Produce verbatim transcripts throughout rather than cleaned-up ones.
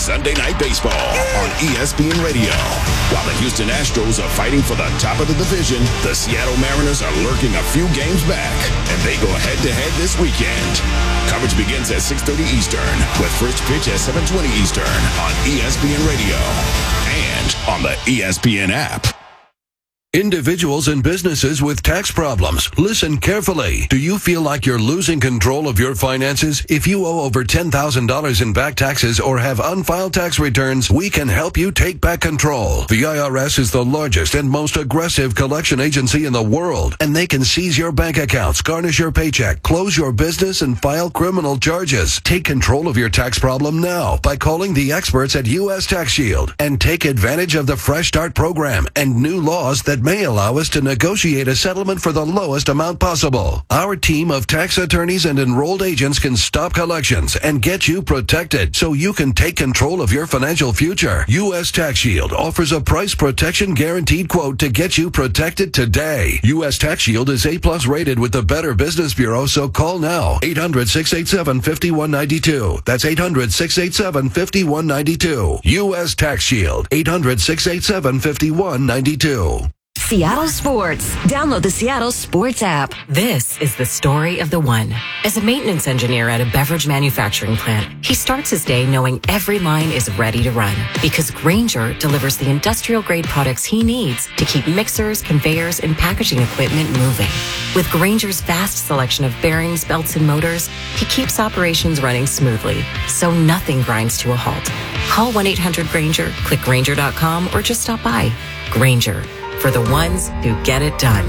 Sunday Night Baseball on E S P N Radio. While the Houston Astros are fighting for the top of the division, the Seattle Mariners are lurking a few games back, and they go head-to-head this weekend. Coverage begins at six thirty Eastern, with first pitch at seven twenty Eastern on E S P N Radio and on the E S P N app. Individuals and businesses with tax problems, listen carefully. Do you feel like you're losing control of your finances? If you owe over ten thousand dollars in back taxes or have unfiled tax returns, we can help you take back control. The I R S is the largest and most aggressive collection agency in the world, and they can seize your bank accounts, garnish your paycheck, close your business, and file criminal charges. Take control of your tax problem now by calling the experts at U S Tax Shield and take advantage of the Fresh Start program and new laws that may allow us to negotiate a settlement for the lowest amount possible. Our team of tax attorneys and enrolled agents can stop collections and get you protected so you can take control of your financial future. U S Tax Shield offers a price protection guaranteed quote to get you protected today. U S Tax Shield is A plus rated with the Better Business Bureau, so call now. eight hundred, six eight seven, five one nine two. That's eight hundred, six eight seven, five one nine two. U S Tax Shield. eight hundred, six eight seven, five one nine two. Seattle Sports. Download the Seattle Sports app. This is the story of the one. As a maintenance engineer at a beverage manufacturing plant, he starts his day knowing every line is ready to run because Grainger delivers the industrial-grade products he needs to keep mixers, conveyors, and packaging equipment moving. With Grainger's vast selection of bearings, belts, and motors, he keeps operations running smoothly, so nothing grinds to a halt. Call one eight hundred Grainger, click Grainger dot com, or just stop by. Grainger, for the ones who get it done.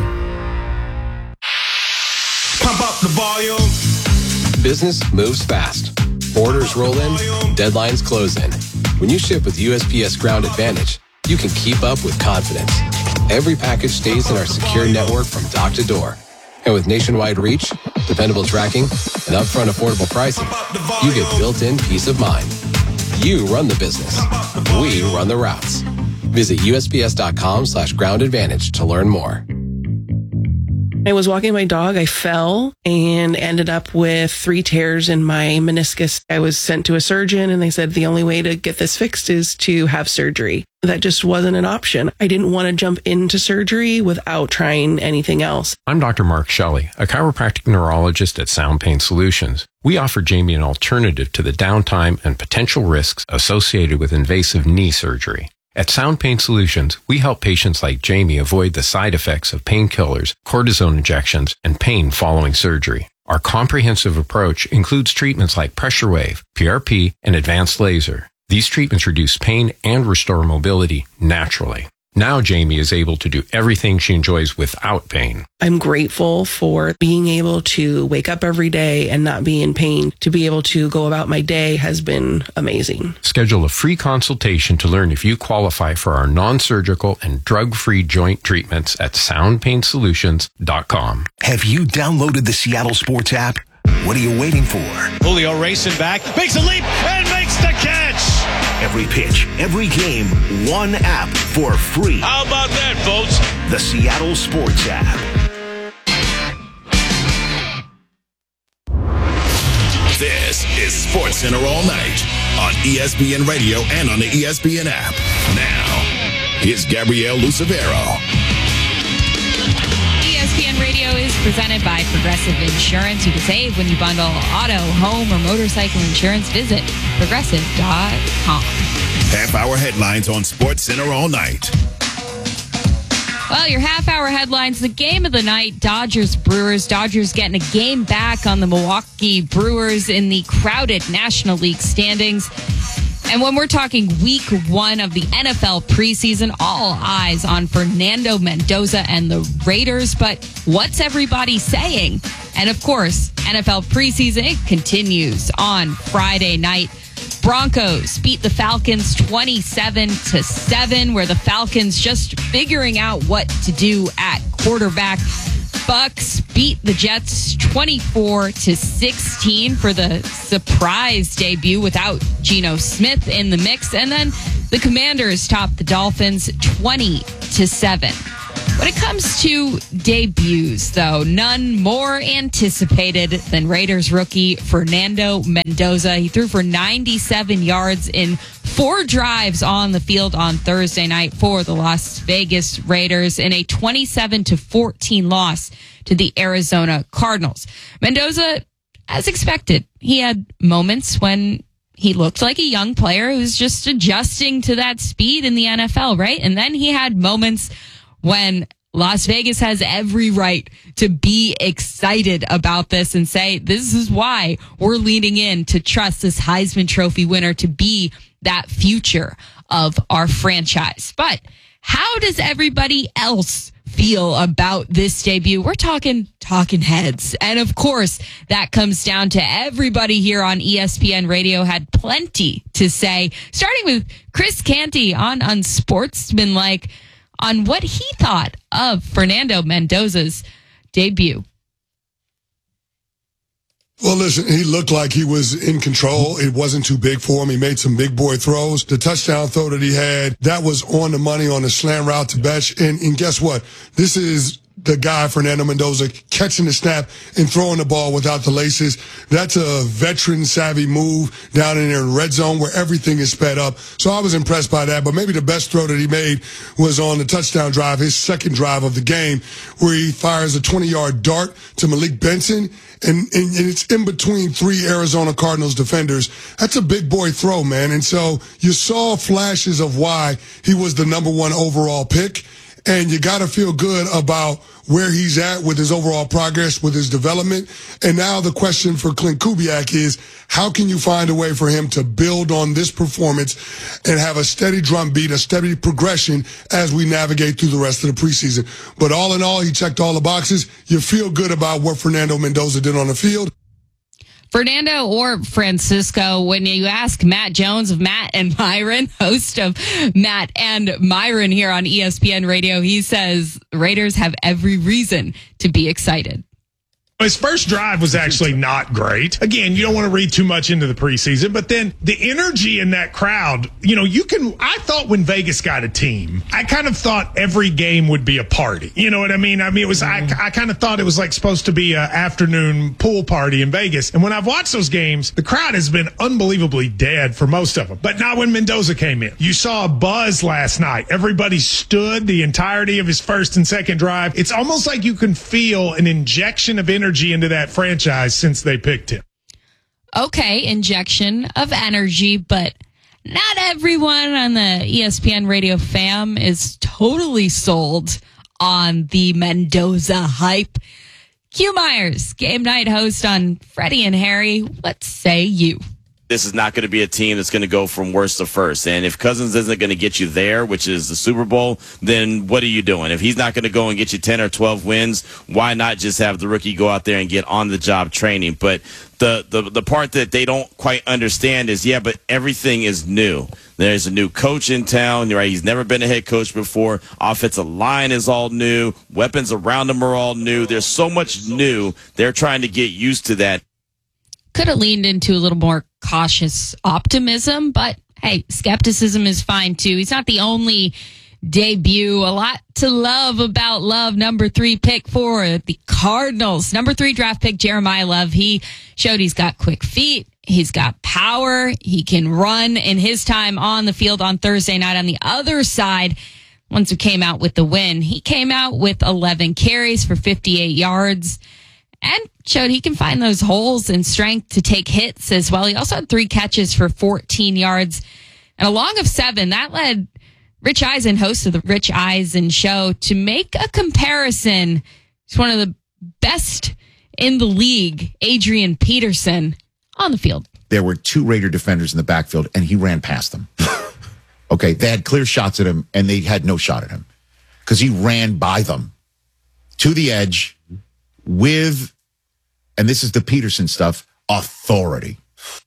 Pump up the volume. Business moves fast. Orders roll in, deadlines close in. When you ship with U S P S Ground Advantage, you can keep up with confidence. Every package stays in our secure network from dock to door. And with nationwide reach, dependable tracking, and upfront affordable pricing, you get built-in peace of mind. You run the business. We run the routes. Visit U S P S dot com slash ground advantage to learn more. I was walking my dog. I fell and ended up with three tears in my meniscus. I was sent to a surgeon and they said the only way to get this fixed is to have surgery. That just wasn't an option. I didn't want to jump into surgery without trying anything else. I'm Doctor Mark Shelley, a chiropractic neurologist at Sound Pain Solutions. We offer Jamie an alternative to the downtime and potential risks associated with invasive knee surgery. At Sound Pain Solutions, we help patients like Jamie avoid the side effects of painkillers, cortisone injections, and pain following surgery. Our comprehensive approach includes treatments like pressure wave, P R P, and advanced laser. These treatments reduce pain and restore mobility naturally. Now Jamie is able to do everything she enjoys without pain. I'm grateful for being able to wake up every day and not be in pain. To be able to go about my day has been amazing. Schedule a free consultation to learn if you qualify for our non-surgical and drug-free joint treatments at sound pain solutions dot com. Have you downloaded the Seattle Sports app? What are you waiting for? Julio racing back, makes a leap, and makes the catch. Every pitch, every game, one app for free. How about that, folks? The Seattle Sports app. This is Sports Center all night on E S P N Radio and on the E S P N app. Now, here's Gabrielle Lucevero. E S P N Radio is presented by Progressive Insurance. You can save when you bundle auto, home, or motorcycle insurance. Visit progressive dot com. Half-hour headlines on Sports Center all night. Well, your half-hour headlines, the game of the night, Dodgers-Brewers. Dodgers getting a game back on the Milwaukee Brewers in the crowded National League standings. And when we're talking week one of the N F L preseason, all eyes on Fernando Mendoza and the Raiders. But what's everybody saying? And of course, N F L preseason, it continues on Friday night. Broncos beat the Falcons twenty-seven to seven, where the Falcons just figuring out what to do at quarterback. Bucks beat the Jets twenty-four to sixteen for the surprise debut without Geno Smith in the mix. And then the Commanders topped the Dolphins twenty to seven. When it comes to debuts, though, none more anticipated than Raiders rookie Fernando Mendoza. He threw for ninety-seven yards in four drives on the field on Thursday night for the Las Vegas Raiders in a twenty-seven to fourteen loss to the Arizona Cardinals. Mendoza, as expected, he had moments when he looked like a young player who's just adjusting to that speed in the N F L, right? And then he had moments when Las Vegas has every right to be excited about this and say, this is why we're leaning in to trust this Heisman Trophy winner to be that future of our franchise. But how does everybody else feel about this debut? We're talking talking heads. And of course, that comes down to everybody here on E S P N Radio had plenty to say, starting with Chris Canty on Unsportsmanlike on what he thought of Fernando Mendoza's debut. Well, listen, he looked like he was in control. It wasn't too big for him. He made some big boy throws. The touchdown throw that he had, that was on the money on the slam route to Betch. And, and guess what? This is the guy, Fernando Mendoza, catching the snap and throwing the ball without the laces. That's a veteran-savvy move down in there in red zone where everything is sped up. So I was impressed by that. But maybe the best throw that he made was on the touchdown drive, his second drive of the game, where he fires a twenty-yard dart to Malik Benson. And, and, and it's in between three Arizona Cardinals defenders. That's a big boy throw, man. And so you saw flashes of why he was the number one overall pick. And you got to feel good about where he's at with his overall progress, with his development. And now the question for Clint Kubiak is, how can you find a way for him to build on this performance and have a steady drumbeat, a steady progression as we navigate through the rest of the preseason? But all in all, he checked all the boxes. You feel good about what Fernando Mendoza did on the field. Fernando or Francisco, when you ask Matt Jones of Matt and Myron, host of Matt and Myron here on E S P N Radio, he says Raiders have every reason to be excited. His first drive was actually not great. Again, you don't want to read too much into the preseason, but then the energy in that crowd, you know, you can, I thought when Vegas got a team, I kind of thought every game would be a party. You know what I mean? I mean, it was, I, I kind of thought it was like supposed to be an afternoon pool party in Vegas. And when I've watched those games, the crowd has been unbelievably dead for most of them. But not when Mendoza came in. You saw a buzz last night. Everybody stood the entirety of his first and second drive. It's almost like you can feel an injection of energy into that franchise since they picked him. Okay, injection of energy, but not everyone on the E S P N Radio fam is totally sold on the Mendoza hype. Q Myers, game night host on Freddie and Harry. What say you? This is not going to be a team that's going to go from worst to first. And if Cousins isn't going to get you there, which is the Super Bowl, then what are you doing? If he's not going to go and get you ten or twelve wins, why not just have the rookie go out there and get on-the-job training? But the, the, the part that they don't quite understand is, yeah, but everything is new. There's a new coach in town, right? He's never been a head coach before. Offensive line is all new. Weapons around him are all new. There's so much new. They're trying to get used to that. Could have leaned into a little more cautious optimism, but hey, skepticism is fine too. He's not the only debut. A lot to love about Love, number three pick for the Cardinals. Number three draft pick, Jeremiah Love. He showed he's got quick feet. He's got power. He can run. In his time on the field on Thursday night on the other side, once he came out with the win, he came out with eleven carries for fifty-eight yards. And showed he can find those holes and strength to take hits as well. He also had three catches for fourteen yards and a long of seven. That led Rich Eisen, host of the Rich Eisen Show, to make a comparison. He's one of the best in the league, Adrian Peterson, on the field. There were two Raider defenders in the backfield, and he ran past them. Okay, they had clear shots at him, and they had no shot at him because he ran by them to the edge with, and this is the Peterson stuff, authority.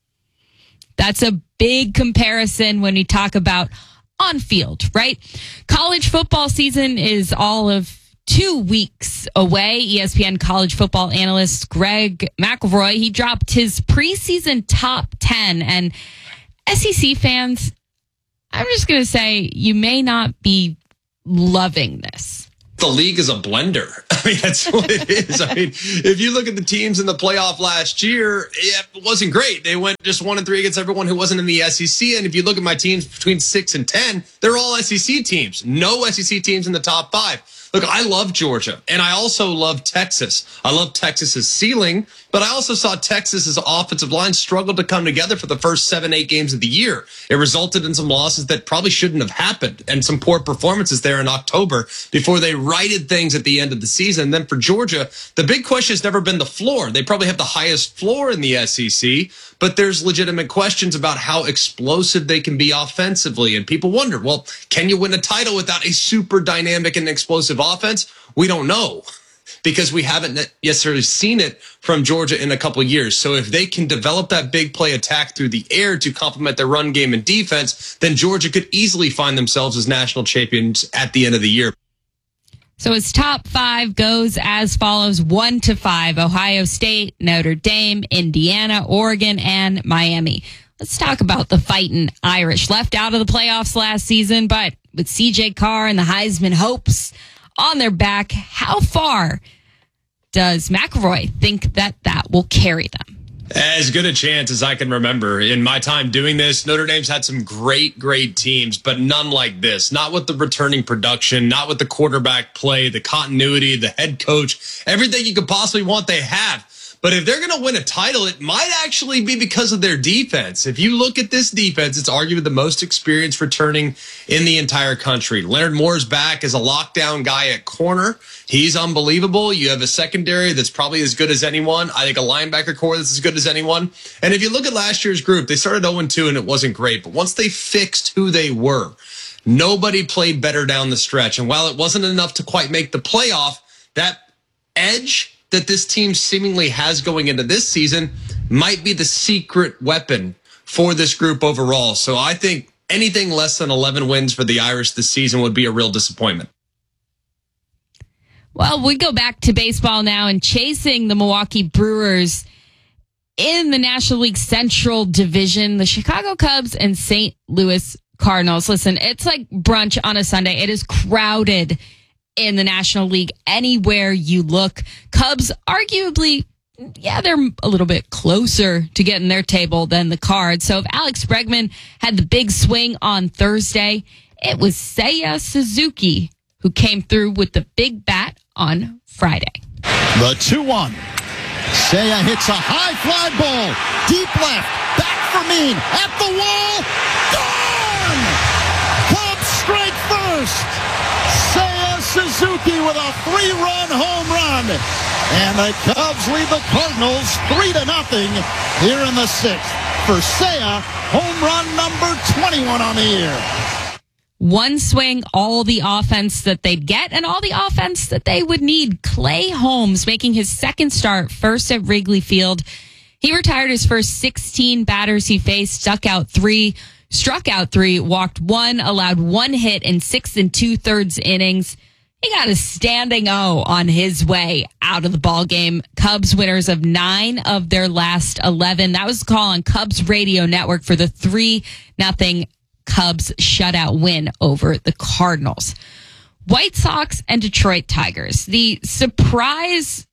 That's a big comparison when we talk about on field, right? College football season is all of two weeks away. E S P N college football analyst Greg McElroy, he dropped his preseason top ten. And S E C fans, I'm just going to say, you may not be loving this. the league is a blender. I mean, that's what it is. I mean, if you look at the teams in the playoff last year, it wasn't great. They went just one and three against everyone who wasn't in the S E C. And if you look at my teams between six and ten, they're all S E C teams. No S E C teams in the top five. Look, I love Georgia, and I also love Texas. I love Texas's ceiling, but I also saw Texas's offensive line struggle to come together for the first seven, eight games of the year. It resulted in some losses that probably shouldn't have happened, and some poor performances there in October before they righted things at the end of the season. And then for Georgia, the big question has never been the floor. They probably have the highest floor in the S E C, but there's legitimate questions about how explosive they can be offensively. And people wonder, well, can you win a title without a super dynamic and explosive offense? We don't know, because we haven't necessarily seen it from Georgia in a couple of years. So if they can develop that big play attack through the air to complement their run game and defense, then Georgia could easily find themselves as national champions at the end of the year. So his top five goes as follows: one to five, Ohio State, Notre Dame, Indiana, Oregon, and Miami. Let's talk about the Fighting Irish. Left out of the playoffs last season, but with C J Carr and the Heisman hopes on their back, how far does McElroy think that that will carry them? As good a chance as I can remember. In my time doing this, Notre Dame's had some great, great teams, but none like this. Not with the returning production, not with the quarterback play, the continuity, the head coach, everything you could possibly want they have. But if they're going to win a title, it might actually be because of their defense. If you look at this defense, it's arguably the most experienced returning in the entire country. Leonard Moore's back as a lockdown guy at corner. He's unbelievable. You have a secondary that's probably as good as anyone. I think a linebacker core that's as good as anyone. And if you look at last year's group, they started oh and two and it wasn't great. But once they fixed who they were, nobody played better down the stretch. And while it wasn't enough to quite make the playoff, that edge that this team seemingly has going into this season might be the secret weapon for this group overall. So I think anything less than eleven wins for the Irish this season would be a real disappointment. Well, we go back to baseball now, and chasing the Milwaukee Brewers in the National League Central Division, the Chicago Cubs and Saint Louis Cardinals. Listen, it's like brunch on a Sunday. It is crowded in the National League anywhere you look. Cubs arguably, yeah, they're a little bit closer to getting their table than the Cards. So if Alex Bregman had the big swing on Thursday, it was Seiya Suzuki who came through with the big bat on Friday. The two one. Seiya hits a high fly ball. Deep left. Back for Mean. At the wall. Gone! Cubs strike first. Seiya Suzuki with a three-run home run. And the Cubs lead the Cardinals three to nothing here in the sixth. For Seiya, home run number twenty-one on the year. One swing, all the offense that they'd get and all the offense that they would need. Clay Holmes making his second start, first at Wrigley Field. He retired his first sixteen batters he faced, stuck out three, struck out three, walked one, allowed one hit in six and two-thirds innings. He got a standing O on his way out of the ball game. Cubs winners of nine of their last eleven. That was the call on Cubs Radio Network for the three nothing Cubs shutout win over the Cardinals. White Sox and Detroit Tigers. The surprise,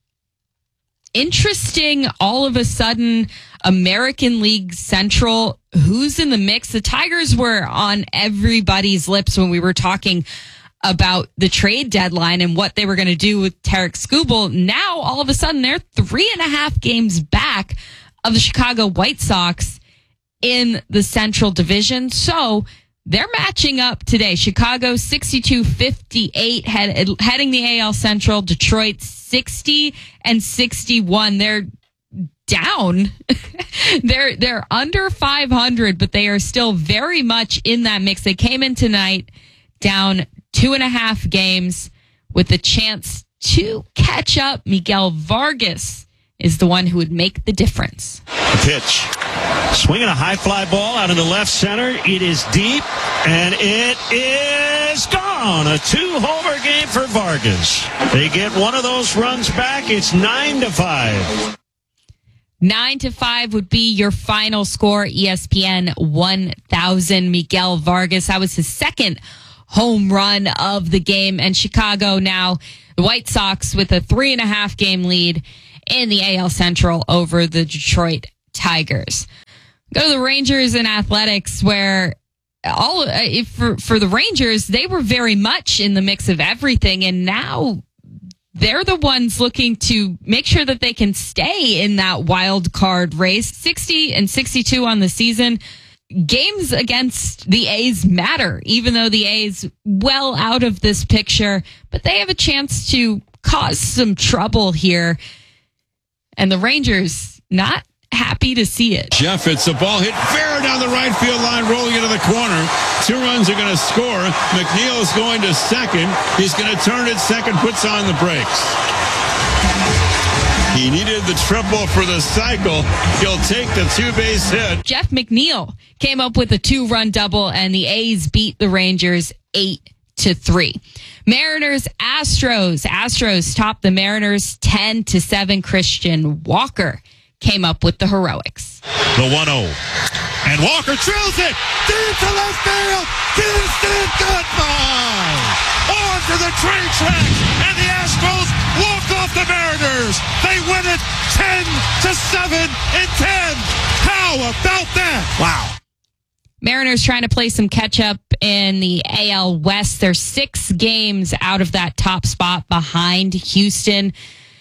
interesting, all of a sudden, American League Central. Who's in the mix? The Tigers were on everybody's lips when we were talking about the trade deadline and what they were going to do with Tarek Skubal. Now, all of a sudden, they're three and a half games back of the Chicago White Sox in the Central Division. So they're matching up today. Chicago sixty-two fifty-eight head, heading the A L Central. Detroit sixty and sixty-one. They're down. they're they're under five hundred, but they are still very much in that mix. They came in tonight down two and a half games with a chance to catch up. Miguel Vargas is the one who would make the difference. The pitch. Swinging a high fly ball out in the left center. It is deep, and it is gone. A two-homer game for Vargas. They get one of those runs back. It's nine to five. Nine to five would be your final score. E S P N one thousand. Miguel Vargas. That was his second home run of the game. And Chicago now, the White Sox with a three and a half game lead in the A L Central over the Detroit Tigers. Go to the Rangers in athletics, where all uh, for, for the Rangers, they were very much in the mix of everything. And now they're the ones looking to make sure that they can stay in that wild card race. sixty and sixty-two on the season. Games against the A's matter, even though the A's well out of this picture, but they have a chance to cause some trouble here. And the Rangers not happy to see it. Jeff, it's a ball hit fair down the right field line, rolling into the corner. Two runs are going to score. McNeil is going to second. He's going to turn it. Second puts on the brakes. He needed the triple for the cycle. He'll take the two-base hit. Jeff McNeil came up with a two-run double, and the A's beat the Rangers eight to three. Mariners, Astros. Astros topped the Mariners ten to seven. Christian Walker came up with the heroics. The one oh. And Walker drills it deep to left field. Houston goodbye. On to the train tracks. And the Astros walk off the Mariners. They win it ten to seven in ten. How about that? Wow. Mariners trying to play some catch up in the A L West. They're six games out of that top spot behind Houston.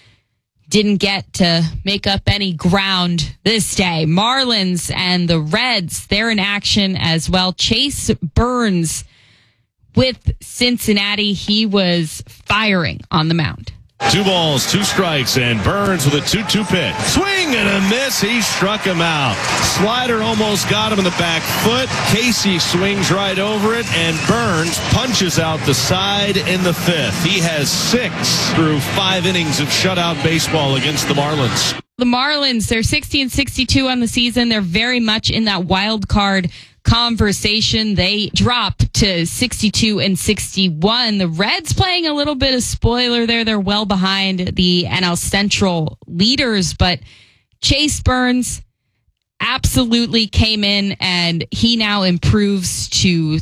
Didn't get to make up any ground this day. Marlins and the Reds, they're in action as well. Chase Burns with Cincinnati. He was firing on the mound. Two balls, two strikes, and Burns with a two two pitch. Swing and a miss. He struck him out. Slider almost got him in the back foot. Casey swings right over it, and Burns punches out the side in the fifth. He has six through five innings of shutout baseball against the Marlins. The Marlins, they're sixty and sixty-two on the season. They're very much in that wild card conversation. They drop to sixty-two and sixty-one. The Reds playing a little bit of spoiler there. They're well behind the N L Central leaders, but Chase Burns absolutely came in, and he now improves to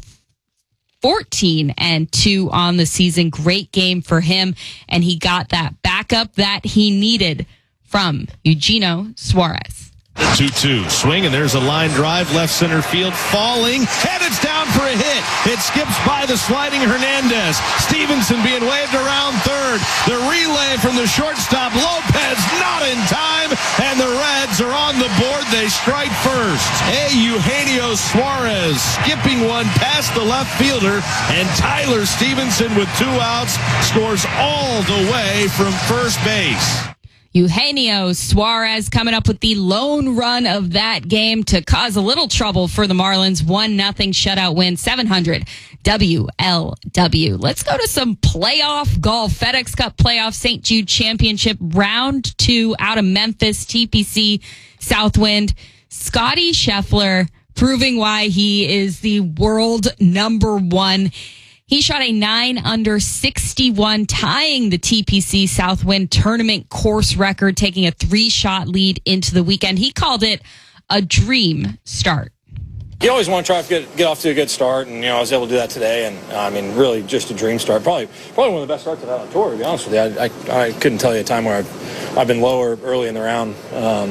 fourteen and two on the season. Great game for him, and he got that backup that he needed from Eugenio Suarez. two two. Swing, and there's a line drive, left center field, falling, and it's down for a hit. It skips by the sliding Hernandez. Stevenson being waved around third. The relay from the shortstop, Lopez, not in time, and the Reds are on the board. They strike first. A. Eugenio Suarez skipping one past the left fielder, and Tyler Stevenson with two outs scores all the way from first base. Eugenio Suarez coming up with the lone run of that game to cause a little trouble for the Marlins. one nothing shutout win, seven hundred W L W. Let's go to some playoff golf. FedEx Cup playoff Saint Jude Championship round two out of Memphis, T P C Southwind. Scotty Scheffler proving why he is the world number one. He shot a nine under sixty-one, tying the T P C Southwind tournament course record, taking a three-shot lead into the weekend. He called it a dream start. You always want to try to get, get off to a good start, and you know I was able to do that today. And I mean, really, just a dream start. Probably, probably one of the best starts I've had on tour. To be honest with you, I, I, I couldn't tell you a time where I've, I've been lower early in the round. Um,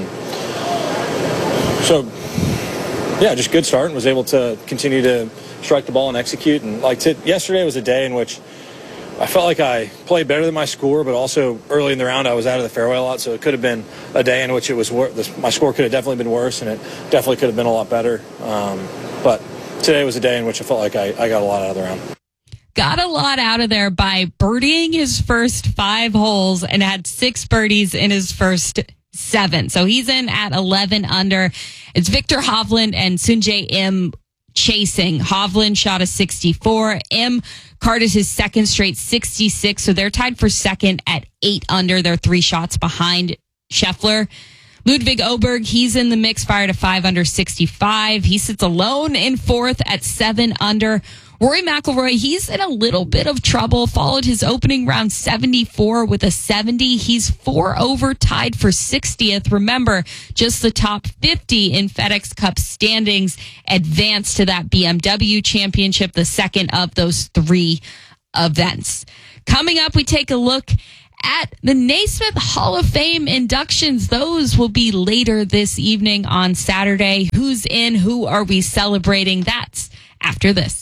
so, yeah, just good start, and was able to continue to strike the ball and execute. And like t- yesterday was a day in which I felt like I played better than my score, but also early in the round I was out of the fairway a lot, so it could have been a day in which it was wor- this, my score could have definitely been worse, and it definitely could have been a lot better. Um, but today was a day in which I felt like I, I got a lot out of the round. Got a lot out of there by birdieing his first five holes and had six birdies in his first seven. So he's in at eleven under. It's Victor Hovland and Sungjae Im chasing. Hovland shot a sixty-four. Im carded his second straight sixty-six. So they're tied for second at eight under. They're three shots behind Scheffler. Ludwig Oberg, he's in the mix, fired a five under sixty-five. He sits alone in fourth at seven under. Rory McIlroy, he's in a little bit of trouble. Followed his opening round seventy-four with a seventy. He's four over, tied for sixtieth. Remember, just the top fifty in FedEx Cup standings advance to that B M W championship, the second of those three events. Coming up, we take a look at the Naismith Hall of Fame inductions. Those will be later this evening on Saturday. Who's in? Who are we celebrating? That's after this.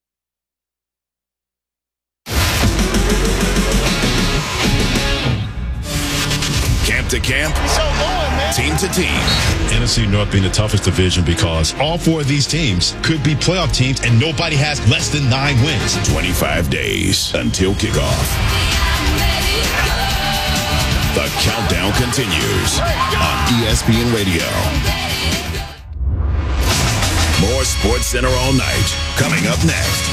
Camp to camp, team to team. N F C North being the toughest division because all four of these teams could be playoff teams and nobody has less than nine wins. twenty-five days until kickoff. The countdown continues on E S P N Radio. More Sports Center all night coming up next.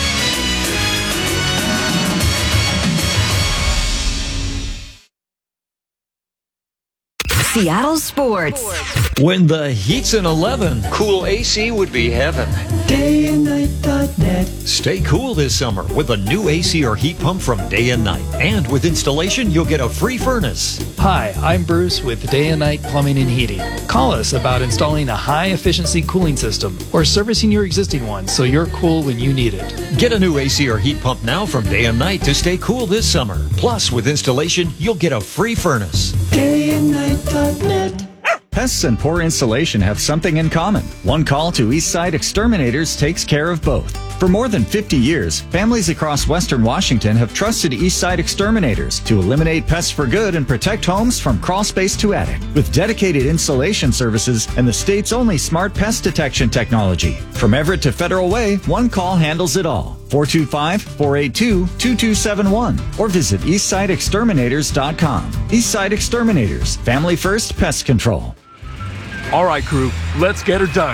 Seattle Sports. When the heat's in eleven, cool A C would be heaven. day and night dot net. Stay cool this summer with a new A C or heat pump from Day and Night. And with installation, you'll get a free furnace. Hi, I'm Bruce with Day and Night Plumbing and Heating. Call us about installing a high-efficiency cooling system or servicing your existing one so you're cool when you need it. Get a new A C or heat pump now from Day and Night to stay cool this summer. Plus, with installation, you'll get a free furnace. day and night dot net. Pests and poor installation have something in common. One call to Eastside Exterminators takes care of both. For more than fifty years, families across Western Washington have trusted Eastside Exterminators to eliminate pests for good and protect homes from crawl space to attic. With dedicated installation services and the state's only smart pest detection technology. From Everett to Federal Way, one call handles it all. four two five, four eight two, two two seven one or visit eastside exterminators dot com. Eastside Exterminators, family first pest control. All right, crew, let's get her dug.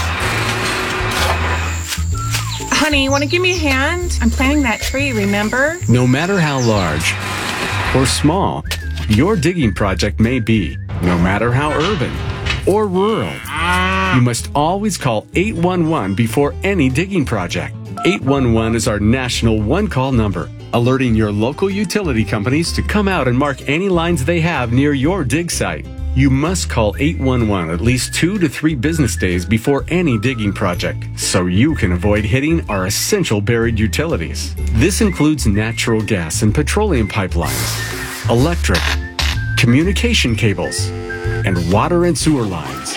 Honey, want to give me a hand? I'm planting that tree, remember? No matter how large or small your digging project may be, no matter how urban or rural, you must always call eight one one before any digging project. eight one one is our national one-call number, alerting your local utility companies to come out and mark any lines they have near your dig site. You must call eight one one at least two to three business days before any digging project, so you can avoid hitting our essential buried utilities. This includes natural gas and petroleum pipelines, electric, communication cables, and water and sewer lines.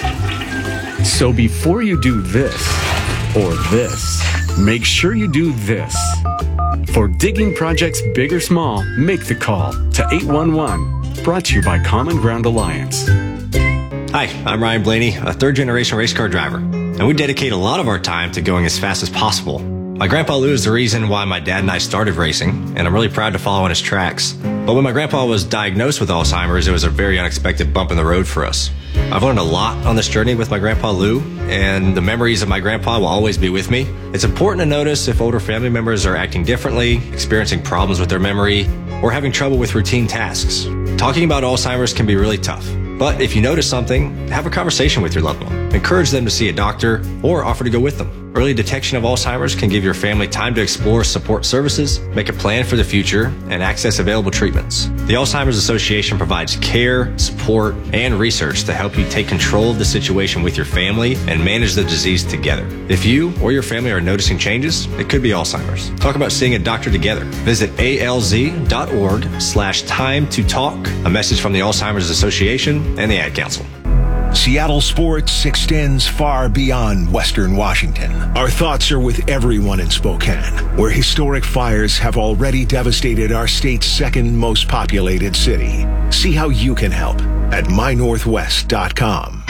So before you do this or this, make sure you do this. For digging projects big or small, make the call to eight one one. Brought to you by Common Ground Alliance. Hi, I'm Ryan Blaney, a third-generation race car driver, and we dedicate a lot of our time to going as fast as possible. My grandpa Lou is the reason why my dad and I started racing, and I'm really proud to follow in his tracks. But when my grandpa was diagnosed with Alzheimer's, it was a very unexpected bump in the road for us. I've learned a lot on this journey with my grandpa Lou, and the memories of my grandpa will always be with me. It's important to notice if older family members are acting differently, experiencing problems with their memory, or having trouble with routine tasks. Talking about Alzheimer's can be really tough, but if you notice something, have a conversation with your loved one. Encourage them to see a doctor or offer to go with them. Early detection of Alzheimer's can give your family time to explore support services, make a plan for the future, and access available treatments. The Alzheimer's Association provides care, support, and research to help you take control of the situation with your family and manage the disease together. If you or your family are noticing changes, it could be Alzheimer's. Talk about seeing a doctor together. Visit alz.org slash time to talk. A message from the Alzheimer's Association and the Ad Council. Seattle sports extends far beyond Western Washington. Our thoughts are with everyone in Spokane, where historic fires have already devastated our state's second most populated city. See how you can help at my northwest dot com.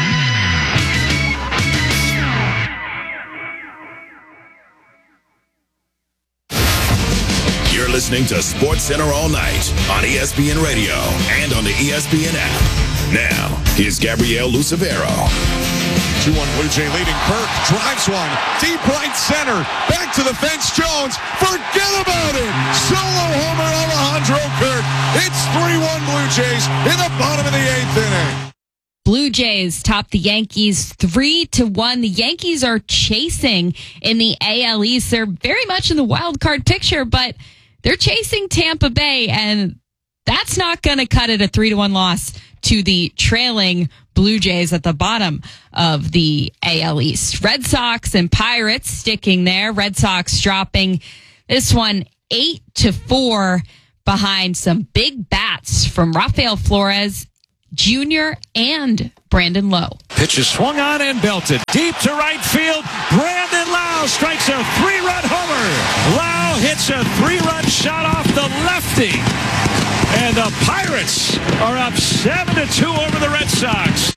You're listening to Sports Center all night on E S P N Radio and on the E S P N app. Now, here's Gabrielle Lucevero. two one Blue Jay leading. Burke drives one. Deep right center. Back to the fence. Jones. Forget about it. Solo homer Alejandro Kirk. It's three one Blue Jays in the bottom of the eighth inning. Blue Jays top the Yankees three to one. The Yankees are chasing in the A L East. They're very much in the wild card picture, but they're chasing Tampa Bay, and that's not going to cut it. A three to one loss to the trailing Blue Jays at the bottom of the A L East. Red Sox and Pirates sticking there. Red Sox dropping this one eight to four behind some big bats from Rafael Flores Junior and Brandon Lowe. Pitch is swung on and belted deep to right field. Brandon Lowe strikes a three-run homer. Lowe hits a three-run shot off the lefty. And the Pirates are up seven to two over the Red Sox.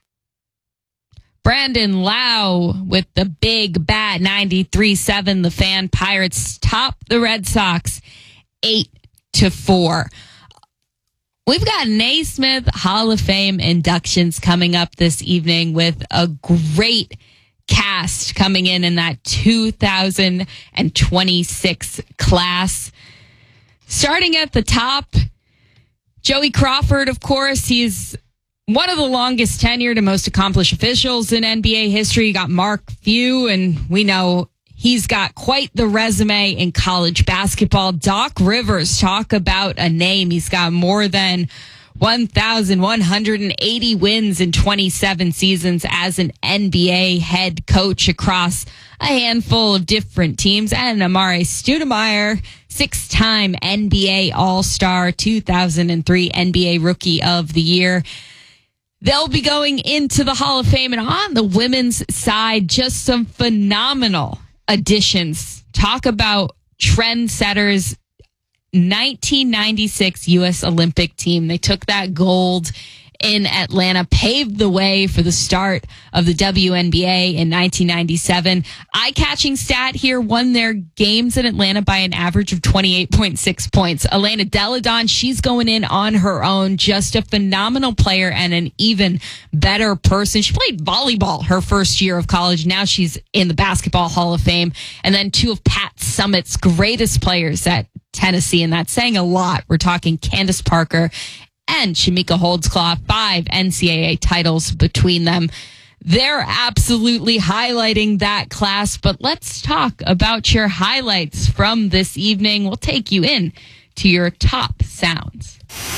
Brandon Lowe with the big bat, ninety-three seven. The Fan. Pirates top the Red Sox eight to four. We've got Naismith Hall of Fame inductions coming up this evening with a great cast coming in in that two thousand twenty-six class. Starting at the top, Joey Crawford, of course, he's one of the longest tenured and most accomplished officials in N B A history. You got Mark Few, and we know he's got quite the resume in college basketball. Doc Rivers, talk about a name. He's got more than one thousand one hundred eighty wins in twenty-seven seasons as an N B A head coach across a handful of different teams. And Amare Stoudemire, six-time N B A All-Star, two thousand three N B A Rookie of the Year. They'll be going into the Hall of Fame. And on the women's side, just some phenomenal additions. Talk about trendsetters. nineteen ninety-six U S Olympic team. They took that gold in Atlanta, paved the way for the start of the W N B A in nineteen ninety-seven. Eye-catching stat here, won their games in Atlanta by an average of twenty-eight point six points. Elena Delle Donne, she's going in on her own. Just a phenomenal player and an even better person. She played volleyball her first year of college. Now she's in the Basketball Hall of Fame. And then two of Pat Summitt's greatest players at Tennessee, and that's saying a lot. We're talking Candace Parker and Shamika Holdsclaw, five N C double A titles between them. They're absolutely highlighting that class, but let's talk about your highlights from this evening. We'll take you in to your top sounds.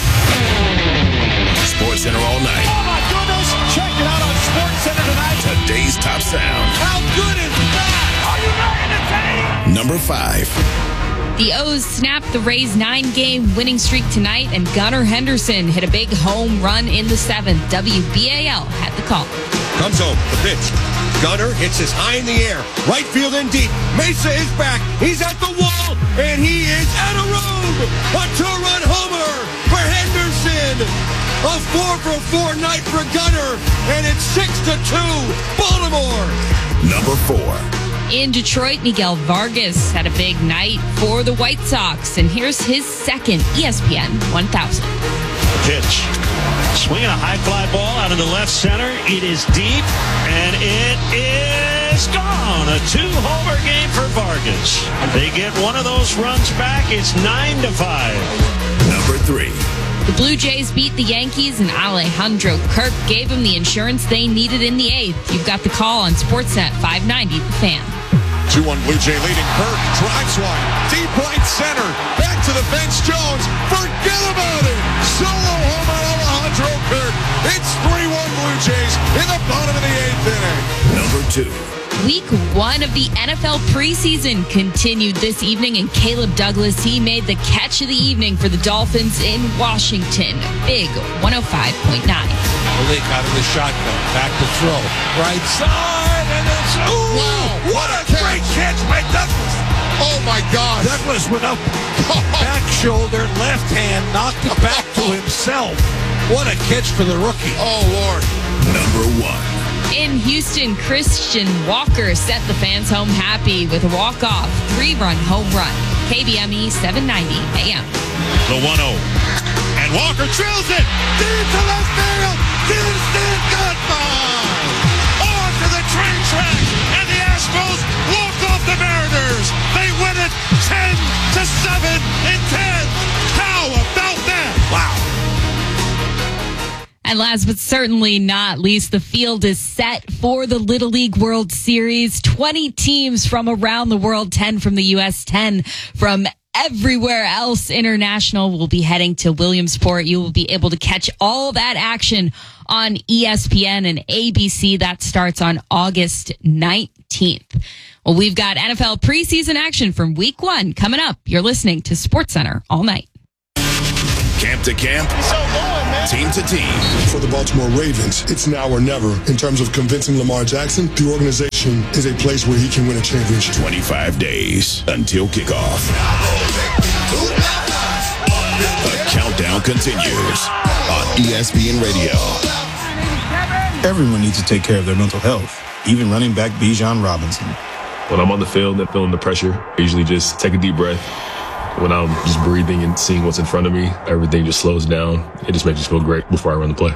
Sports Center all night. Oh my goodness! Check it out on Sports Center tonight. Today's top sound. How good is that? Are you ready to take? Number five. The O's snapped the Rays' nine-game winning streak tonight, and Gunnar Henderson hit a big home run in the seventh. W B A L had the call. Comes home, the pitch. Gunnar hits this high in the air. Right field and deep. Mesa is back. He's at the wall, and he is at a room. A two-run homer for Henderson. A four for four night for Gunnar, and it's six to two, Baltimore. Number four. In Detroit, Miguel Vargas had a big night for the White Sox, and here's his second E S P N one thousand. Pitch. Swinging a high fly ball out into left center. It is deep, and it is gone. A two-homer game for Vargas. They get one of those runs back. It's nine to five. Number three. The Blue Jays beat the Yankees, and Alejandro Kirk gave them the insurance they needed in the eighth. You've got the call on Sportsnet five ninety, The Fan. two one Blue Jay leading. Kirk drives one. Deep right center. Back to the fence. Jones. Forget about it. Solo homer Alejandro Kirk. It's three one Blue Jays in the bottom of the eighth inning. Number two. Week one of the N F L preseason continued this evening, and Caleb Douglas, he made the catch of the evening for the Dolphins in Washington. Big one oh five point nine. Malik out of the shotgun. Back to throw. Right side, and it's... Ooh, wow, what a great catch by Douglas. Oh, my God. Douglas went up back shoulder, left hand, knocked it back to himself. What a catch for the rookie. Oh, Lord. Number one. In Houston, Christian Walker set the fans home happy with a walk-off three-run home run. K B M E seven ninety A M. The one oh. And Walker drills it deep to left field. Houston goodbye. On to the train track, and the Astros walk off the Mariners. They win it ten to seven in ten. How about that? Wow. And last but certainly not least, the field is set for the Little League World Series. twenty teams from around the world, ten from the U S, ten from everywhere else international will be heading to Williamsport. You will be able to catch all that action on E S P N and A B C. That starts on August nineteenth. Well, we've got N F L preseason action from week one coming up. You're listening to SportsCenter all night. Camp to camp, team to team. For the Baltimore Ravens, it's now or never. In terms of convincing Lamar Jackson, the organization is a place where he can win a championship. twenty-five days until kickoff. The countdown continues on E S P N Radio. Everyone needs to take care of their mental health, even running back Bijan Robinson. When I'm on the field and feeling the pressure, I usually just take a deep breath. When I'm just breathing and seeing what's in front of me, everything just slows down. It just makes me feel great before I run the play.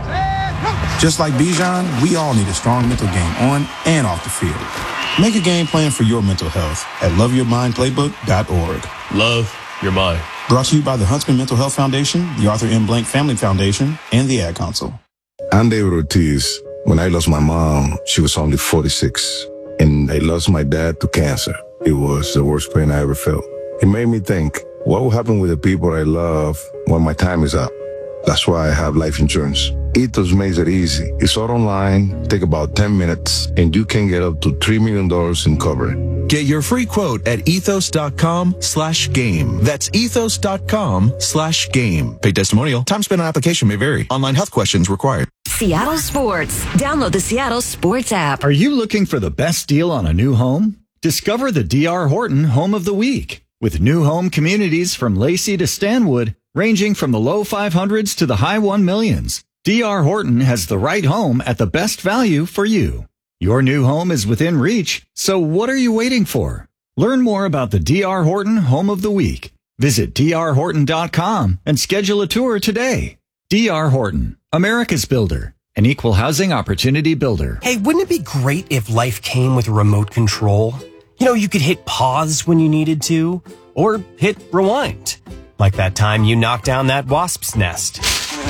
Just like Bijan, we all need a strong mental game on and off the field. Make a game plan for your mental health at love your mind playbook dot org. Love your mind. Brought to you by the Huntsman Mental Health Foundation, the Arthur M. Blank Family Foundation, and the Ad Council. I'm David Ortiz. When I lost my mom, she was only forty-six. And I lost my dad to cancer. It was the worst pain I ever felt. It made me think, what will happen with the people I love when my time is up? That's why I have life insurance. Ethos makes it easy. It's all online, take about ten minutes, and you can get up to three million dollars in coverage. Get your free quote at ethos.com slash game. That's ethos.com slash game. Paid testimonial. Time spent on application may vary. Online health questions required. Seattle Sports. Download the Seattle Sports app. Are you looking for the best deal on a new home? Discover the D R Horton Home of the Week. With new home communities from Lacey to Stanwood, ranging from the low five hundreds to the high one millions, D R Horton has the right home at the best value for you. Your new home is within reach, so what are you waiting for? Learn more about the D R Horton Home of the Week. Visit d r horton dot com and schedule a tour today. D R Horton, America's builder, an equal housing opportunity builder. Hey, wouldn't it be great if life came with a remote control? You know, you could hit pause when you needed to, or hit rewind. Like that time you knocked down that wasp's nest.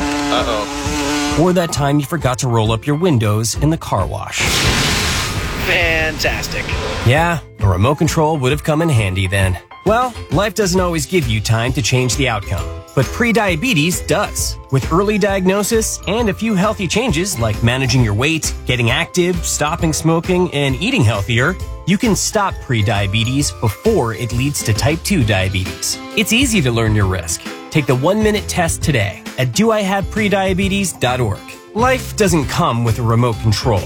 Uh-oh. Or that time you forgot to roll up your windows in the car wash. Fantastic. Yeah, a remote control would have come in handy then. Well, life doesn't always give you time to change the outcome, but prediabetes does. With early diagnosis and a few healthy changes like managing your weight, getting active, stopping smoking, and eating healthier, you can stop prediabetes before it leads to type two diabetes. It's easy to learn your risk. Take the one-minute test today at do I have prediabetes dot org. Life doesn't come with a remote control.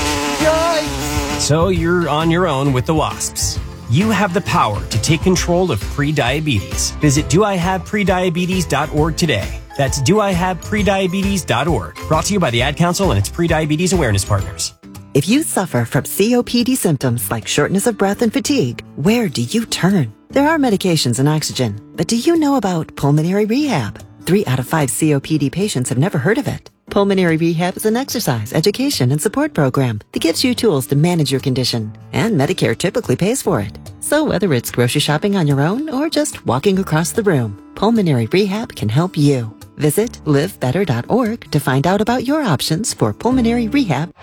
Yikes! So you're on your own with the wasps. You have the power to take control of prediabetes. Visit do I have prediabetes dot org today. That's do I have prediabetes dot org. Brought to you by the Ad Council and its prediabetes awareness partners. If you suffer from C O P D symptoms like shortness of breath and fatigue, where do you turn? There are medications and oxygen, but do you know about pulmonary rehab? Three out of five C O P D patients have never heard of it. Pulmonary Rehab is an exercise, education, and support program that gives you tools to manage your condition, and Medicare typically pays for it. So whether it's grocery shopping on your own or just walking across the room, Pulmonary Rehab can help you. Visit live better dot org to find out about your options for pulmonary rehab.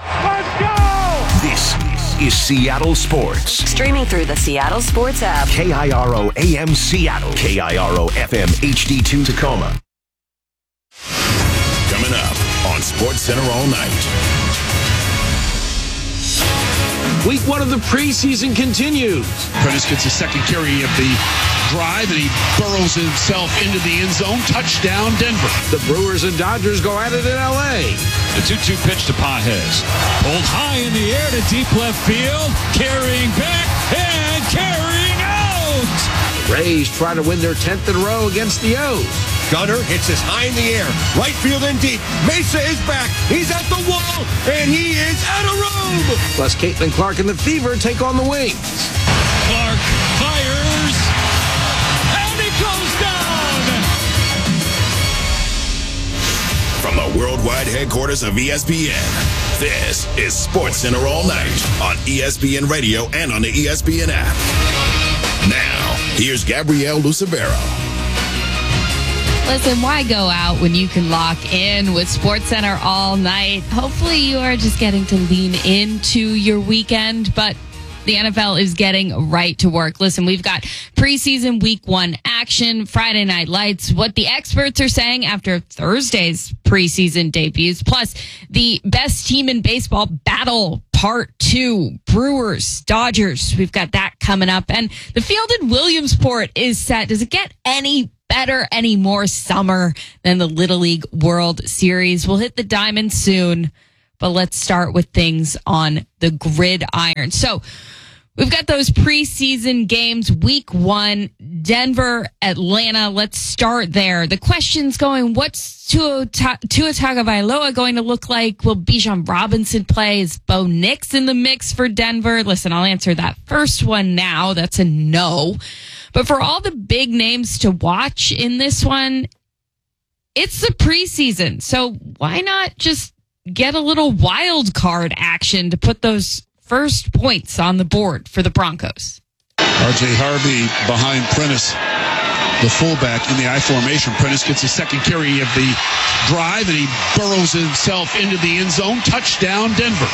This is Seattle Sports. Streaming through the Seattle Sports app. K I R O A M Seattle. K I R O F M H D two Tacoma. Coming up on SportsCenter all night. Week one of the preseason continues. Prentice gets a second carry of the drive, and he burrows himself into the end zone. Touchdown, Denver. The Brewers and Dodgers go at it in L A. The two two pitch to Pages. Pulled high in the air to deep left field. Carrying back and carrying out. Rays try to win their tenth in a row against the O's. Gunner hits his high in the air. Right field and deep. Mesa is back. He's at the wall, and he is at a room. Plus, Caitlin Clark and the Fever take on the Wings. Clark fires, and he goes down. From the worldwide headquarters of E S P N, this is SportsCenter all night on E S P N Radio and on the E S P N app. Now, here's Gabrielle Lucibero. Listen, why go out when you can lock in with SportsCenter all night? Hopefully you are just getting to lean into your weekend, but the N F L is getting right to work. Listen, we've got preseason week one action, Friday Night Lights, what the experts are saying after Thursday's preseason debuts, plus the best team in baseball battle part two, Brewers, Dodgers. We've got that coming up. And the field in Williamsport is set. Does it get any better, any more summer than the Little League World Series? We'll hit the diamond soon, but let's start with things on the gridiron. So we've got those preseason games, week one, Denver, Atlanta. Let's start there. The question's going, what's Tua, Tua Tagovailoa going to look like? Will Bijan Robinson play? Is Bo Nix in the mix for Denver? Listen, I'll answer that first one now. That's a no. But for all the big names to watch in this one, it's the preseason. So why not just get a little wild card action to put those first points on the board for the Broncos? R J Harvey behind Prentice, the fullback in the I formation. Prentice gets a second carry of the drive, and he burrows himself into the end zone. Touchdown, Denver.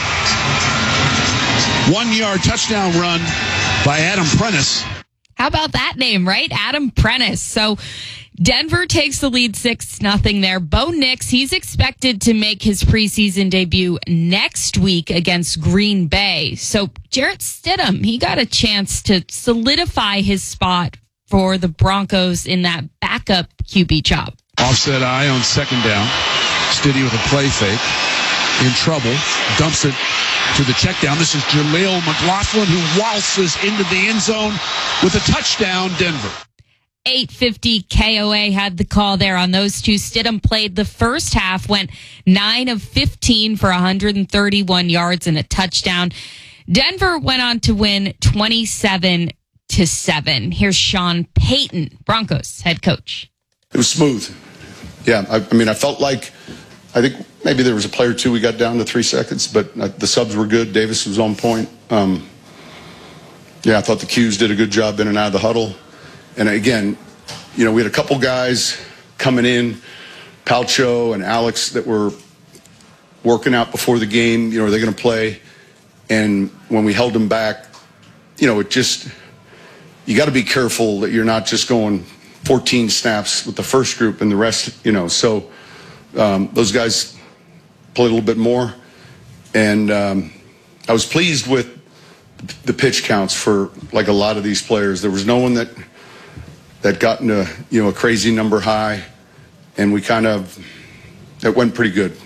One-yard touchdown run by Adam Prentice. How about that name, right? Adam Prentice. So Denver takes the lead six nothing there. Bo Nix, he's expected to make his preseason debut next week against Green Bay. So Jarrett Stidham, he got a chance to solidify his spot for the Broncos in that backup Q B job. Offset eye on second down. Stiddy with a play fake. In trouble. Dumps it to the check down. This is Jaleel McLaughlin, who waltzes into the end zone with a touchdown, Denver. eight fifty K O A had the call there on those two. Stidham played the first half, went nine of fifteen for one hundred thirty-one yards and a touchdown. Denver went on to win twenty-seven to seven. Here's Sean Payton, Broncos head coach. It was smooth. Yeah, I, I mean, I felt like, I think maybe there was a play or two we got down to three seconds, but the subs were good. Davis was on point. Um, yeah, I thought the Qs did a good job in and out of the huddle. And again, you know, we had a couple guys coming in, Palcho and Alex, that were working out before the game. You know, are they going to play? And when we held them back, you know, it just, you got to be careful that you're not just going fourteen snaps with the first group and the rest, you know. So um, those guys play a little bit more. And um, I was pleased with the pitch counts for like a lot of these players. There was no one that that got into, you know, a crazy number high, and we kind of, it went pretty good.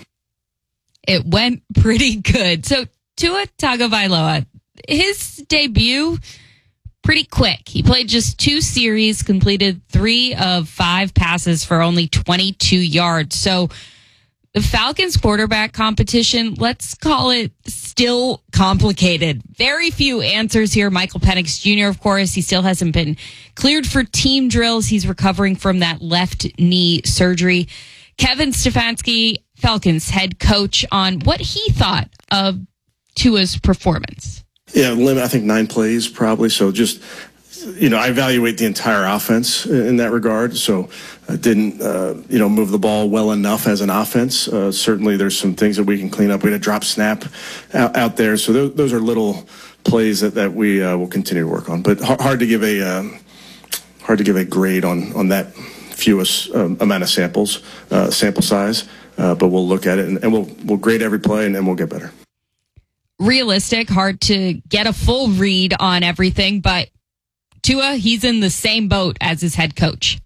It went pretty good. So Tua Tagovailoa, his debut, pretty quick. He played just two series, completed three of five passes for only twenty-two yards. So the Falcons quarterback competition, let's call it still complicated. Very few answers here. Michael Penix Junior, of course, he still hasn't been cleared for team drills. He's recovering from that left knee surgery. Kevin Stefanski, Falcons head coach, on what he thought of Tua's performance. Yeah, limit, I think nine plays probably. So just, you know, I evaluate the entire offense in that regard. So I didn't, uh, you know, move the ball well enough as an offense. Uh, certainly there's some things that we can clean up. We had a drop snap out, out there. So those, those are little plays that, that we uh, will continue to work on. But hard, hard to give a um, hard to give a grade on, on that fewest um, amount of samples, uh, sample size. Uh, but we'll look at it and, and we'll we'll grade every play and then we'll get better. Realistic, hard to get a full read on everything, but Tua, he's in the same boat as his head coach.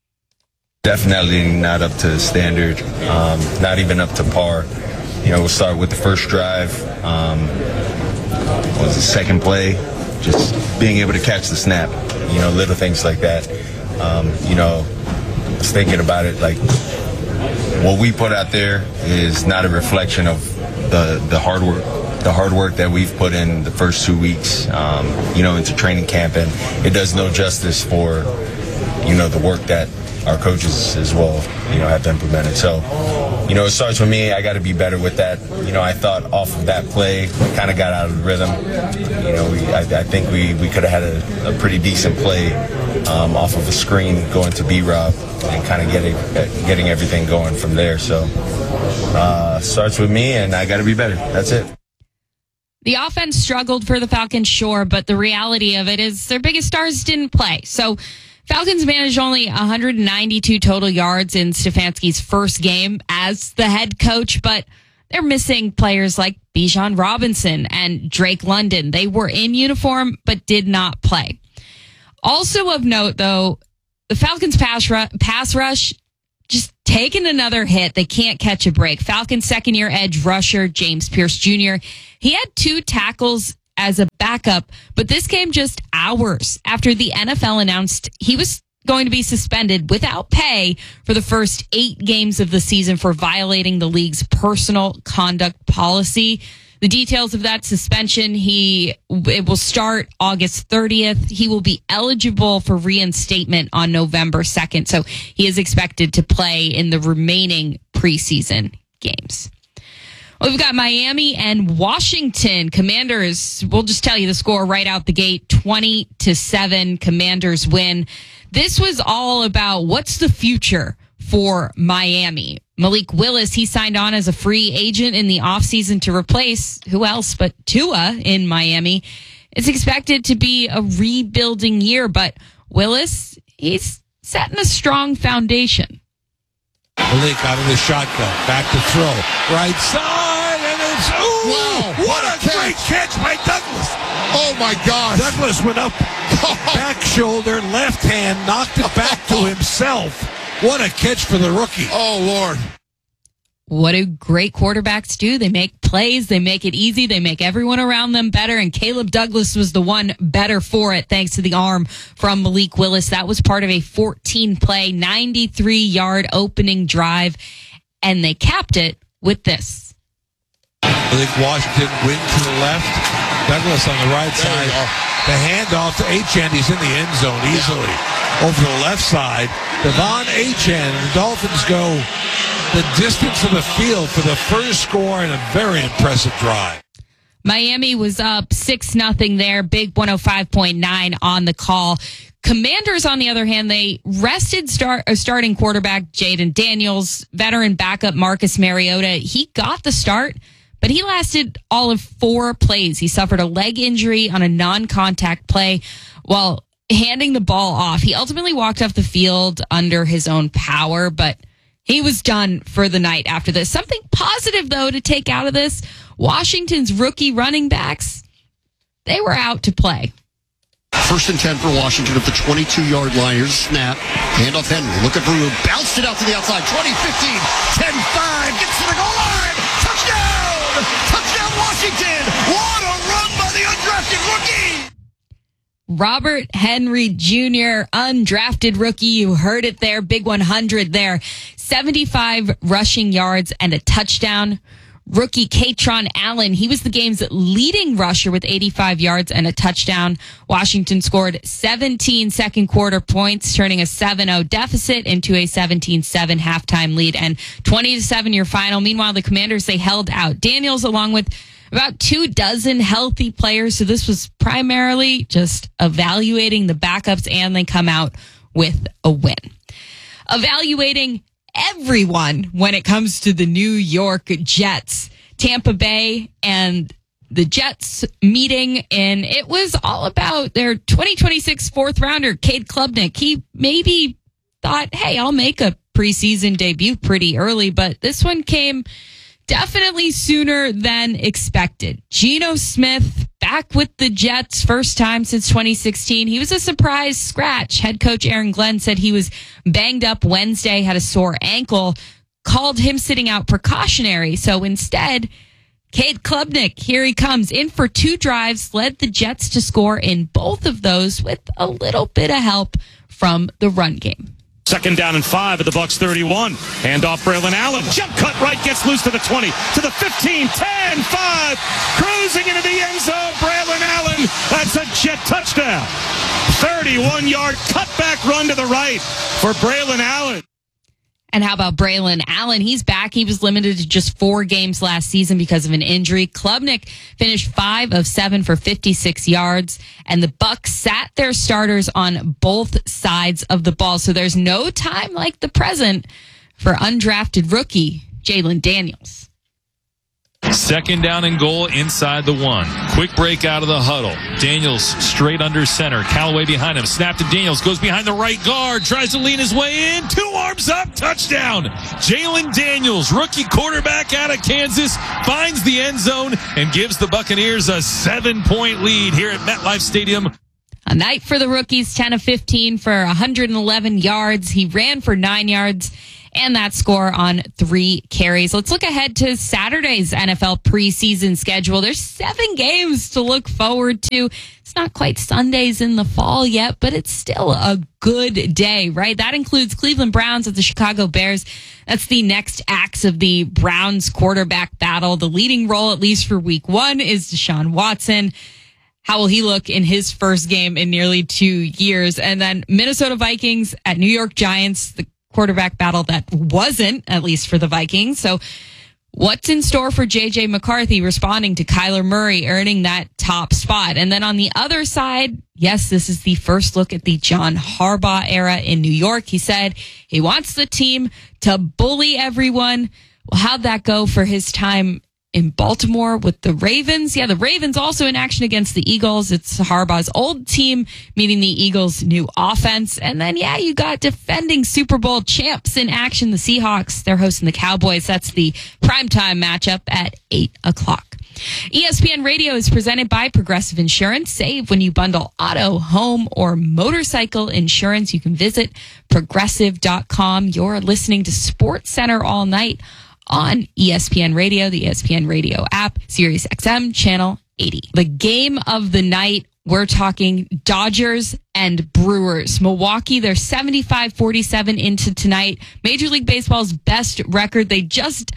Definitely not up to standard, um, not even up to par. You know, we'll start with the first drive. Um, what was the second play? Just being able to catch the snap, you know, little things like that. Um, you know, I was thinking about it, like, what we put out there is not a reflection of the, the hard work. the hard work that we've put in the first two weeks, um, you know, into training camp, and it does no justice for, you know, the work that our coaches as well, you know, have implemented. So, you you know, it starts with me. I got to be better with that. You know, I thought off of that play, we kind of got out of the rhythm. You know, we, I, I think we, we could have had a, a pretty decent play um, off of a screen going to B-Rob and kind of getting getting everything going from there. So uh, starts with me, and I got to be better. That's it. The offense struggled for the Falcons, sure, but the reality of it is their biggest stars didn't play. So Falcons managed only one hundred ninety-two total yards in Stefanski's first game as the head coach, but they're missing players like Bijan Robinson and Drake London. They were in uniform, but did not play. Also of note, though, the Falcons pass, ru- pass rush just taking another hit. They can't catch a break. Falcons second-year edge rusher James Pierce Junior He had two tackles as a backup, but this came just hours after the N F L announced he was going to be suspended without pay for the first eight games of the season for violating the league's personal conduct policy. The details of that suspension, he it will start August thirtieth. He will be eligible for reinstatement on November second, so he is expected to play in the remaining preseason games. We've got Miami and Washington. Commanders, we'll just tell you the score right out the gate, twenty to seven. Commanders win. This was all about what's the future for Miami. Malik Willis, he signed on as a free agent in the offseason to replace who else but Tua in Miami. It's expected to be a rebuilding year, but Willis, he's setting a strong foundation. Malik out of the shotgun, back to throw, right side, and it's, ooh, wow, what, what a, a catch. great catch by Douglas. Oh, my gosh. Douglas went up, back shoulder, left hand, knocked it back to himself. What a catch for the rookie. Oh, Lord. What do great quarterbacks do? They make plays. They make it easy. They make everyone around them better. And Caleb Douglas was the one better for it, thanks to the arm from Malik Willis. That was part of a fourteen-play, ninety-three-yard opening drive. And they capped it with this. I think Washington wing to the left. Douglas on the right side. The handoff to Achane. He's in the end zone easily. Over the left side, Devon Achane. The Dolphins go the distance of the field for the first score in a very impressive drive. Miami was up six nothing there. Big one oh five point nine on the call. Commanders, on the other hand, they rested start, uh, starting quarterback Jaden Daniels, veteran backup Marcus Mariota. He got the start, but he lasted all of four plays. He suffered a leg injury on a non-contact play while handing the ball off. He ultimately walked off the field under his own power, but he was done for the night after this. Something positive, though, to take out of this. Washington's rookie running backs, they were out to play. First and ten for Washington at the twenty-two-yard line. Here's a snap. Handoff Henry. Looking for room. Bounced it out to the outside. twenty, fifteen, ten, five. Gets to the goal line. Touchdown! Touchdown, Washington! What a run by the undrafted rookie! Robert Henry Junior, undrafted rookie. You heard it there. Big one hundred there. seventy-five rushing yards and a touchdown. Rookie Katron Allen, he was the game's leading rusher with eighty-five yards and a touchdown. Washington scored seventeen second quarter points, turning a seven oh deficit into a seventeen seven halftime lead, and twenty to seven your final. Meanwhile, the Commanders, they held out Daniels along with about two dozen healthy players. So this was primarily just evaluating the backups, and they come out with a win. Evaluating everyone when it comes to the New York Jets. Tampa Bay and the Jets meeting, and it was all about their twenty twenty-six fourth rounder, Cade Klubnik. He maybe thought, hey, I'll make a preseason debut pretty early, but this one came definitely sooner than expected. Geno Smith back with the Jets, first time since twenty sixteen. He was a surprise scratch. Head coach Aaron Glenn said he was banged up Wednesday, had a sore ankle, called him sitting out precautionary. So instead, Cade Klubnik, here he comes, in for two drives, led the Jets to score in both of those with a little bit of help from the run game. Second down and five at the Bucs thirty-one. Handoff Braylon Allen. Jump cut right, gets loose to the twenty, to the fifteen, ten, five. Cruising into the end zone, Braylon Allen. That's a Jet touchdown. thirty-one-yard cutback run to the right for Braylon Allen. And how about Braylon Allen? He's back. He was limited to just four games last season because of an injury. Klubnik finished five of seven for fifty-six yards, and the Bucs sat their starters on both sides of the ball. So there's no time like the present for undrafted rookie Jalen Daniels. Second down and goal inside the one. Quick break out of the huddle. Daniels straight under center. Callaway behind him. Snap to Daniels. Goes behind the right guard. Tries to lean his way in. Two arms up. Touchdown. Jalen Daniels, rookie quarterback out of Kansas, finds the end zone and gives the Buccaneers a seven-point lead here at MetLife Stadium. A night for the rookies, ten of fifteen for one hundred eleven yards. He ran for nine yards. And that score on three carries. Let's look ahead to Saturday's N F L preseason schedule. There's seven games to look forward to. It's not quite Sundays in the fall yet, but it's still a good day, right? That includes Cleveland Browns at the Chicago Bears. That's the next acts of the Browns quarterback battle. The leading role, at least for week one, is Deshaun Watson. How will he look in his first game in nearly two years? And then Minnesota Vikings at New York Giants, the quarterback battle that wasn't, at least for the Vikings. So what's in store for J J McCarthy responding to Kyler Murray earning that top spot? And then on the other side, yes, this is the first look at the John Harbaugh era in New York. He said he wants the team to bully everyone. Well, how'd that go for his time in Baltimore with the Ravens? Yeah, the Ravens also in action against the Eagles. It's Harbaugh's old team meeting the Eagles' new offense. And then, yeah, you got defending Super Bowl champs in action, the Seahawks. They're hosting the Cowboys. That's the primetime matchup at eight o'clock. E S P N Radio is presented by Progressive Insurance. Save when you bundle auto, home, or motorcycle insurance. You can visit progressive dot com. You're listening to Sports Center all night on E S P N Radio, the E S P N Radio app, Sirius X M, Channel eighty. The game of the night, we're talking Dodgers and Brewers. Milwaukee, they're seventy-five forty-seven into tonight. Major League Baseball's best record. They just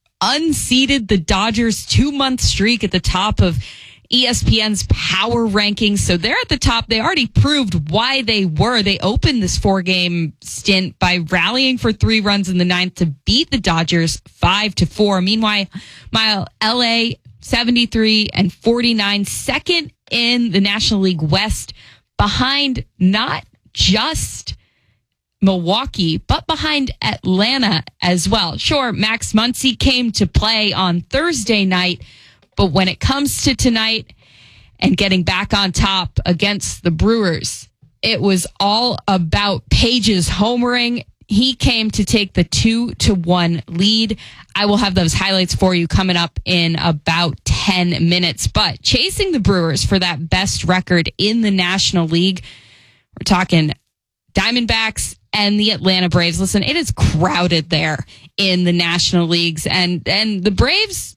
unseated the Dodgers' two-month streak at the top of E S P N's power rankings. So they're at the top. They already proved why they were. They opened this four-game stint by rallying for three runs in the ninth to beat the Dodgers five to four. Meanwhile, while L A seventy-three and forty-nine, second in the National League West, behind not just Milwaukee, but behind Atlanta as well. Sure, Max Muncy came to play on Thursday night, but when it comes to tonight and getting back on top against the Brewers, it was all about Page's homering. He came to take the two to one lead. I will have those highlights for you coming up in about ten minutes. But chasing the Brewers for that best record in the National League, we're talking Diamondbacks and the Atlanta Braves. Listen, it is crowded there in the National Leagues, and and the Braves,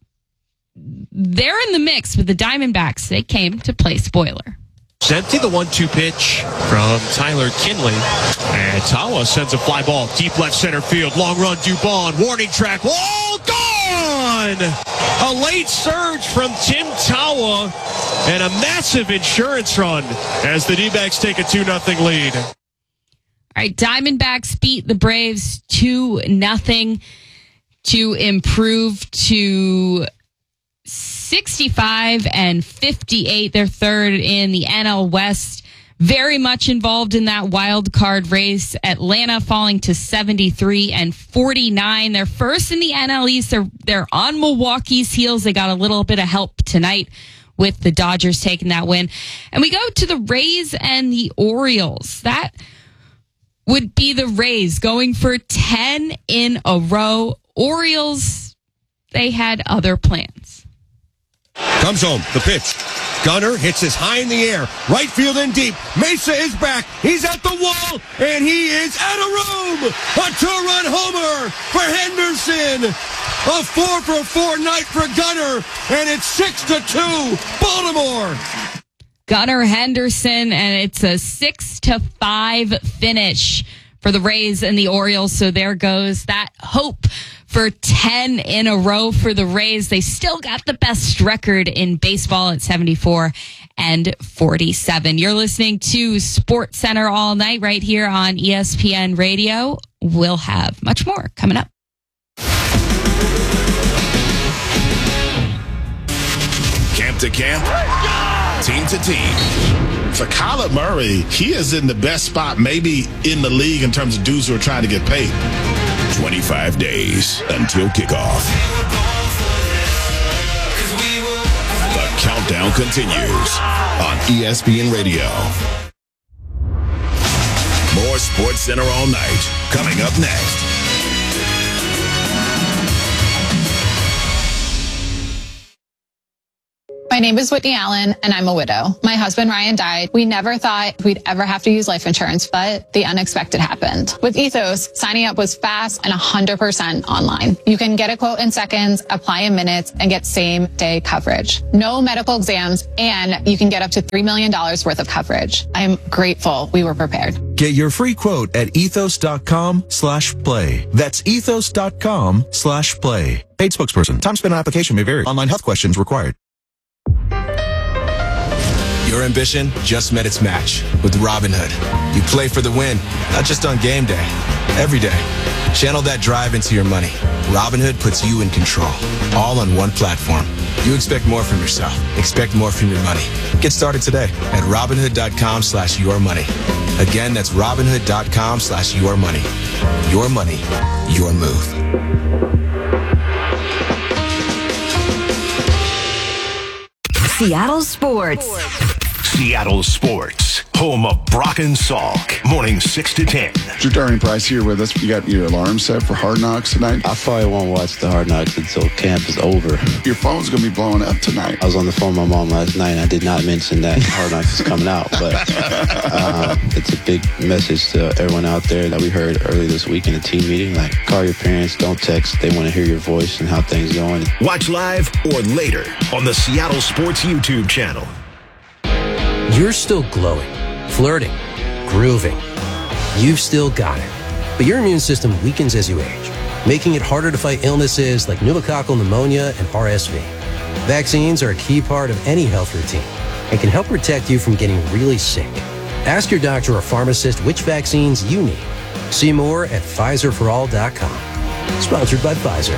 they're in the mix with the Diamondbacks. They came to play spoiler. It's empty, the one two pitch from Tyler Kinley. And Tawa sends a fly ball deep left center field. Long run, Dubon. Warning track. Oh, gone! A late surge from Tim Tawa and a massive insurance run as the D-backs take a two nothing lead. All right, Diamondbacks beat the Braves two nothing to improve to sixty-five and fifty-eight. They're third in the N L West. Very much involved in that wild card race. Atlanta falling to seventy-three and forty-nine. They're first in the N L East. They're, they're on Milwaukee's heels. They got a little bit of help tonight with the Dodgers taking that win. And we go to the Rays and the Orioles. That would be the Rays going for ten in a row. Orioles, they had other plans. Comes home, the pitch. Gunner hits this high in the air. Right field and deep. Mesa is back. He's at the wall, and he is out of room. A two-run homer for Henderson. A four for four night for Gunner, and it's six to two, Baltimore. Gunnar Henderson, and it's a six to five finish for the Rays and the Orioles. So there goes that hope for ten in a row for the Rays. They still got the best record in baseball at seventy-four and forty-seven. You're listening to Sports Center all night right here on E S P N Radio. we'll have much more coming up. Camp to camp, team to team. For Kyler Murray, he is in the best spot maybe in the league in terms of dudes who are trying to get paid. twenty-five days until kickoff. The countdown continues on E S P N Radio. More Sports Center all night coming up next. My name is Whitney Allen, and I'm a widow. My husband, Ryan, died. We never thought we'd ever have to use life insurance, but the unexpected happened. With Ethos, signing up was fast and one hundred percent online. You can get a quote in seconds, apply in minutes, and get same-day coverage. No medical exams, and you can get up to three million dollars worth of coverage. I'm grateful we were prepared. Get your free quote at ethos.com slash play. That's ethos.com slash play. Paid spokesperson. Time spent on application may vary. Online health questions required. Your ambition just met its match with Robinhood. You play for the win, not just on game day, every day. Channel that drive into your money. Robinhood puts you in control, all on one platform. You expect more from yourself. Expect more from your money. Get started today at Robinhood.com slash your money. Again, that's Robinhood.com slash your money. Your money, your move. Seattle Sports. Seattle Sports, home of Brock and Salk, morning six to ten. Jadarian Price here with us. You got your alarm set for Hard Knocks tonight? I probably won't watch the Hard Knocks until camp is over. Your phone's going to be blowing up tonight. I was on the phone with my mom last night, and I did not mention that Hard Knocks is coming out, but uh, it's a big message to everyone out there that we heard earlier this week in a team meeting. Like, call your parents, don't text. They want to hear your voice and how things are going. Watch live or later on the Seattle Sports YouTube channel. You're still glowing, flirting, grooving. You've still got it. But your immune system weakens as you age, making it harder to fight illnesses like pneumococcal pneumonia and R S V. Vaccines are a key part of any health routine and can help protect you from getting really sick. Ask your doctor or pharmacist which vaccines you need. See more at Pfizer for all dot com. Sponsored by Pfizer.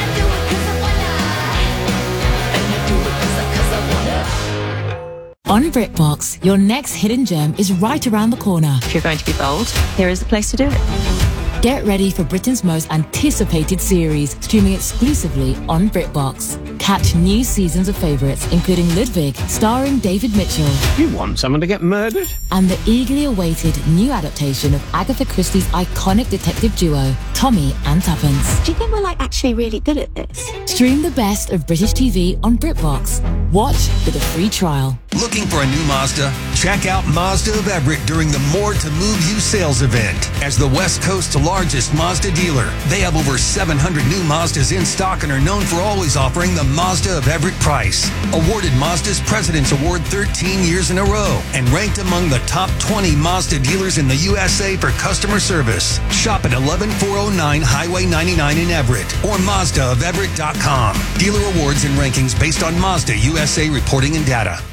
On BritBox, your next hidden gem is right around the corner. If you're going to be bold, here is the place to do it. Get ready for Britain's most anticipated series, streaming exclusively on BritBox. Catch new seasons of favourites, including Ludwig, starring David Mitchell. You want someone to get murdered? And the eagerly awaited new adaptation of Agatha Christie's iconic detective duo, Tommy and Tuppence. Do you think we're like actually really good at this? Stream the best of British T V on BritBox. Watch with a free trial. Looking for a new Mazda? Check out Mazda of Everett during the More to Move You sales event. As the West Coast's largest Mazda dealer, they have over seven hundred new Mazdas in stock and are known for always offering the Mazda of Everett price. Awarded Mazda's President's Award thirteen years in a row and ranked among the top twenty Mazda dealers in the U S A for customer service. Shop at eleven four oh nine Highway ninety-nine in Everett or Mazda of Everett dot com. Dealer awards and rankings based on Mazda U S A reporting and data.